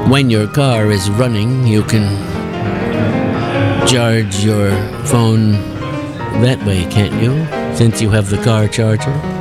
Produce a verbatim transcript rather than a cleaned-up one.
when your car is running, you can charge your phone that way, can't you? Since you have the car charger.